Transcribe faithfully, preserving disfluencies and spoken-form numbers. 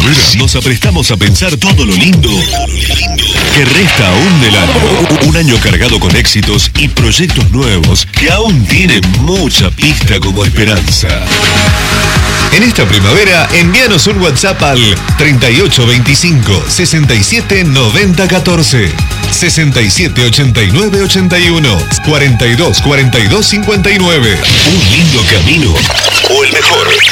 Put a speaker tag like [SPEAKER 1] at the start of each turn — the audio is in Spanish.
[SPEAKER 1] primavera nos aprestamos a pensar todo lo lindo que resta aún del año. Un año cargado con éxitos y proyectos nuevos que aún tienen mucha pista como esperanza. En esta primavera, envíanos un WhatsApp al treinta y ocho veinticinco, sesenta y siete noventa catorce, sesenta y siete ochenta y nueve ochenta y uno, cuarenta y dos cuarenta y dos cincuenta y nueve. Un lindo camino o el mejor.